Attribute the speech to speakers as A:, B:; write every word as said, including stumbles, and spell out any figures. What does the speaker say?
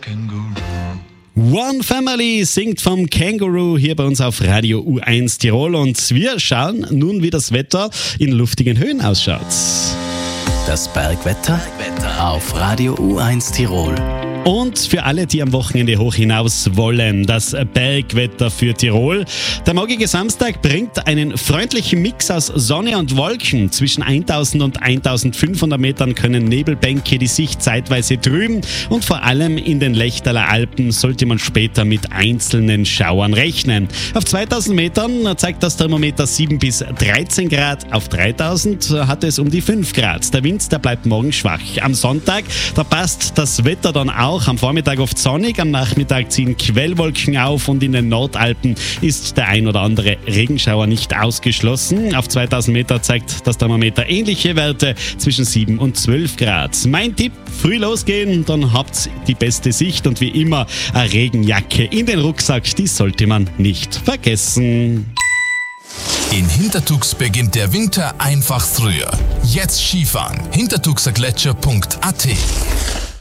A: One Family singt vom Känguru hier bei uns auf Radio U eins Tirol und wir schauen nun, wie das Wetter in luftigen Höhen ausschaut.
B: Das Bergwetter auf Radio U eins Tirol.
A: Und für alle, die am Wochenende hoch hinaus wollen, das Bergwetter für Tirol. Der morgige Samstag bringt einen freundlichen Mix aus Sonne und Wolken. Zwischen eintausend und eintausendfünfhundert Metern können Nebelbänke die Sicht zeitweise trüben und vor allem in den Lechtaler Alpen sollte man später mit einzelnen Schauern rechnen. Auf zweitausend Metern zeigt das Thermometer sieben bis dreizehn Grad, auf dreitausend hat es um die fünf Grad. Der Wind, der bleibt morgen schwach. Am Sonntag, da passt das Wetter dann auch. Auch am Vormittag oft sonnig, am Nachmittag ziehen Quellwolken auf und in den Nordalpen ist der ein oder andere Regenschauer nicht ausgeschlossen. Auf zweitausend Meter zeigt das Thermometer ähnliche Werte zwischen sieben und zwölf Grad. Mein Tipp, früh losgehen, dann habt ihr die beste Sicht und wie immer eine Regenjacke in den Rucksack, die sollte man nicht vergessen.
C: In Hintertux beginnt der Winter einfach früher. Jetzt Skifahren. hintertuxergletscher punkt a t